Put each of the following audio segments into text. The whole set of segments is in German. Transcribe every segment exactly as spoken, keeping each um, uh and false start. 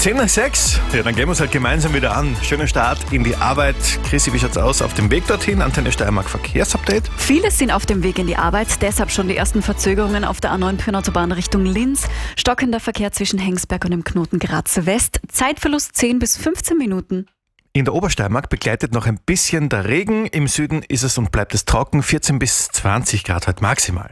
zehn nach sechs. Ja, dann gehen wir es halt gemeinsam wieder an. Schöner Start in die Arbeit. Chrissy, wie schaut's aus auf dem Weg dorthin? Antenne Steiermark Verkehrsupdate. Viele sind auf dem Weg in die Arbeit, deshalb schon die ersten Verzögerungen auf der A neun Pyhnautobahn Richtung Linz. Stockender Verkehr zwischen Hengsberg und dem Knoten Graz West. Zeitverlust zehn bis fünfzehn Minuten. In der Obersteiermark begleitet noch ein bisschen der Regen. Im Süden ist es und bleibt es trocken. vierzehn bis zwanzig Grad halt maximal.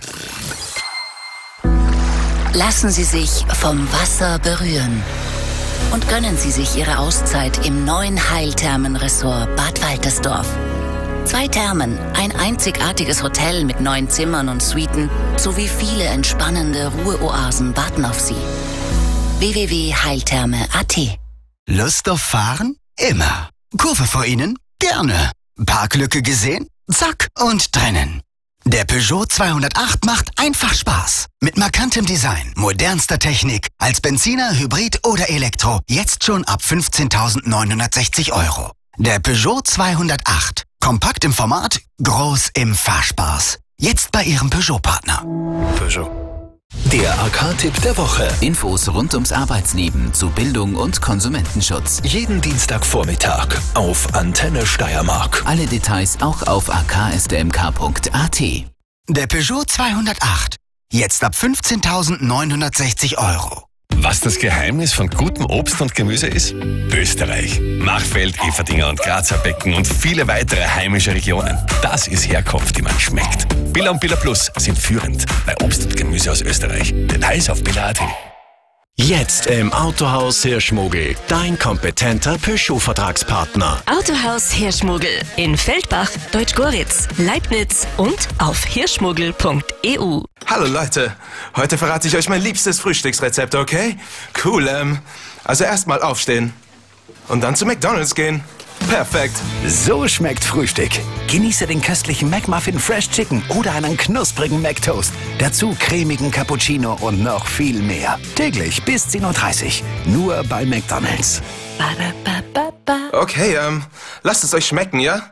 Lassen Sie sich vom Wasser berühren und gönnen Sie sich Ihre Auszeit im neuen Heilthermen-Ressort Bad Waltersdorf. Zwei Thermen, ein einzigartiges Hotel mit neun Zimmern und Suiten sowie viele entspannende Ruheoasen warten auf Sie. w w w punkt heiltherme punkt a t. Lust auf Fahren? Immer. Kurve vor Ihnen? Gerne. Parklücke gesehen? Zack und drinnen. Der Peugeot zweihundertacht macht einfach Spaß. Mit markantem Design, modernster Technik, als Benziner, Hybrid oder Elektro. Jetzt schon ab fünfzehntausendneunhundertsechzig Euro. Der Peugeot zweihundertacht. Kompakt im Format, groß im Fahrspaß. Jetzt bei Ihrem Peugeot-Partner. Peugeot. Der A K-Tipp der Woche. Infos rund ums Arbeitsleben zu Bildung und Konsumentenschutz. Jeden Dienstagvormittag auf Antenne Steiermark. Alle Details auch auf a k s d m k punkt a t. Der Peugeot zweihundertacht. Jetzt ab fünfzehntausendneunhundertsechzig Euro. Was das Geheimnis von gutem Obst und Gemüse ist? Österreich. Machfeld, Everdinger und Grazer Becken und viele weitere heimische Regionen. Das ist Herkunft, die man schmeckt. Billa und Billa Plus sind führend bei Obst und Gemüse aus Österreich. Details auf billa punkt a t. Jetzt im Autohaus Hirschmogel. Dein kompetenter Peugeot-Vertragspartner. Autohaus Hirschmogel in Feldbach, Deutschgoritz, Leibniz und auf hirschmogel punkt e u. Hallo Leute, heute verrate ich euch mein liebstes Frühstücksrezept, okay? Cool, ähm, also erstmal aufstehen und dann zu McDonald's gehen. Perfekt. So schmeckt Frühstück. Genieße den köstlichen McMuffin Fresh Chicken oder einen knusprigen McToast. Dazu cremigen Cappuccino und noch viel mehr. Täglich bis zehn Uhr dreißig. Nur bei McDonald's. Okay, ähm, lasst es euch schmecken, ja?